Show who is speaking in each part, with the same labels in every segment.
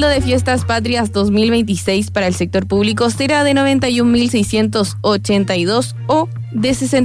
Speaker 1: aguinaldo de Fiestas Patrias 2026 para el sector público será de 91.682 o de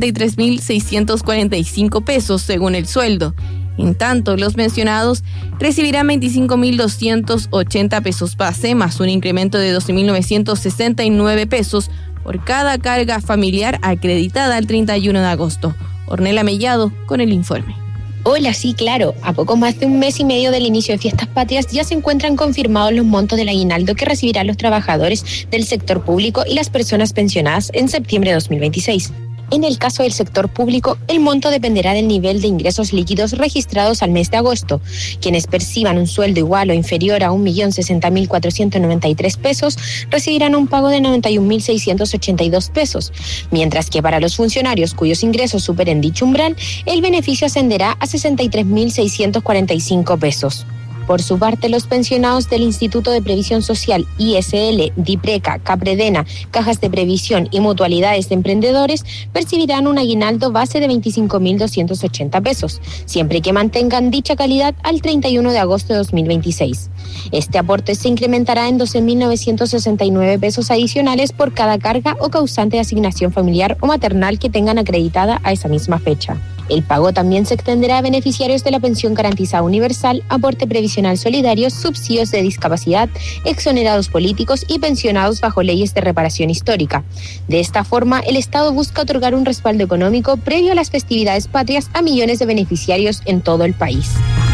Speaker 1: 63.645 pesos según el sueldo. En tanto, los mencionados recibirán 25.280 pesos base más un incremento de 12.969 pesos por cada carga familiar acreditada el 31 de agosto. Ornella Mellado con el informe.
Speaker 2: Hola, sí, claro. A poco más de un mes y medio del inicio de Fiestas Patrias ya se encuentran confirmados los montos del aguinaldo que recibirán los trabajadores del sector público y las personas pensionadas en septiembre de 2026. En el caso del sector público, el monto dependerá del nivel de ingresos líquidos registrados al mes de agosto. Quienes perciban un sueldo igual o inferior a 1.060.493 pesos recibirán un pago de 91.682 pesos, mientras que para los funcionarios cuyos ingresos superen dicho umbral, el beneficio ascenderá a 63.645 pesos. Por su parte, los pensionados del Instituto de Previsión Social, ISL, DIPRECA, CAPREDENA, Cajas de Previsión y Mutualidades de Emprendedores percibirán un aguinaldo base de 25.280 pesos, siempre que mantengan dicha calidad al 31 de agosto de 2026. Este aporte se incrementará en 12.969 pesos adicionales por cada carga o causante de asignación familiar o maternal que tengan acreditada a esa misma fecha. El pago también se extenderá a beneficiarios de la pensión garantizada universal, aporte previsional solidario, subsidios de discapacidad, exonerados políticos y pensionados bajo leyes de reparación histórica. De esta forma, el Estado busca otorgar un respaldo económico previo a las festividades patrias a millones de beneficiarios en todo el país.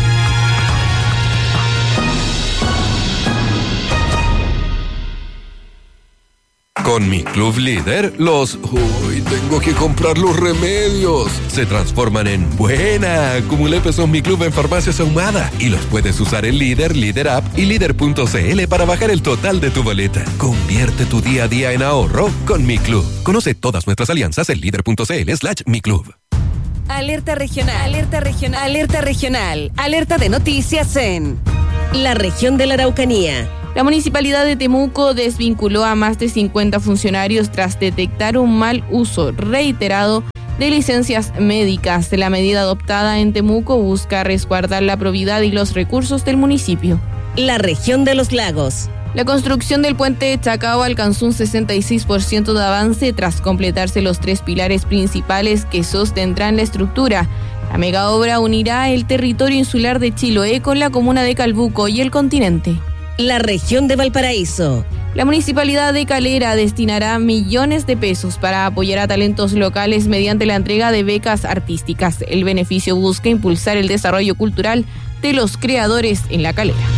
Speaker 3: Con mi Club Líder, tengo que comprar los remedios se transforman en buena. Acumulé pesos Mi Club en Farmacias Ahumada y los puedes usar en Líder, Líder App y Líder.cl para bajar el total de tu boleta. Convierte tu día a día en ahorro con Mi Club. Conoce todas nuestras alianzas en Líder.cl/Mi Club.
Speaker 4: Alerta regional, alerta regional, alerta regional, alerta de noticias en la región de la Araucanía.
Speaker 1: La Municipalidad de Temuco desvinculó a más de 50 funcionarios tras detectar un mal uso reiterado de licencias médicas. La medida adoptada en Temuco busca resguardar la probidad y los recursos del municipio.
Speaker 4: La región de los lagos.
Speaker 1: La construcción del puente Chacao alcanzó un 66% de avance tras completarse los 3 pilares principales que sostendrán la estructura. La megaobra unirá el territorio insular de Chiloé con la comuna de Calbuco y el continente.
Speaker 4: La región de Valparaíso.
Speaker 1: La Municipalidad de Calera destinará millones de pesos para apoyar a talentos locales mediante la entrega de becas artísticas. El beneficio busca impulsar el desarrollo cultural de los creadores en La Calera.